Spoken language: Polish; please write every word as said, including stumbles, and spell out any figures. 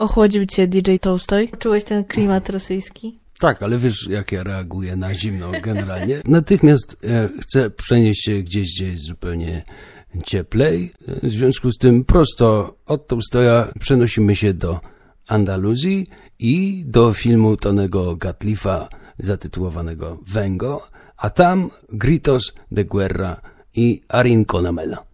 Ochłodził cię D J Tolstoj? Czułeś ten klimat rosyjski? Tak, ale wiesz, jak ja reaguję na zimno generalnie. Natychmiast ja chcę przenieść się gdzieś, gdzie jest zupełnie cieplej. W związku z tym prosto od Tolstoja przenosimy się do Andaluzji i do filmu Tonego Gatlifa zatytułowanego Vengo, a tam Gritos de Guerra i Arin Conamela.